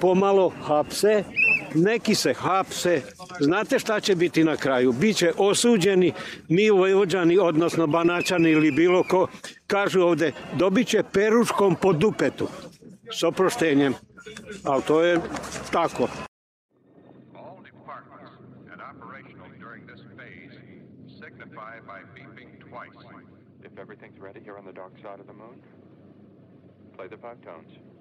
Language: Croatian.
pomalo hapse, neki se hapse. Znate šta će biti na kraju? Biće osuđeni, mi Vojvođani, odnosno Banaćani ili bilo ko, kažu ovde, dobit će peruškom po dupetu. S oproštenjem. Ali to je tako. If everything's ready here on the dark side of the moon, play the 5 tones.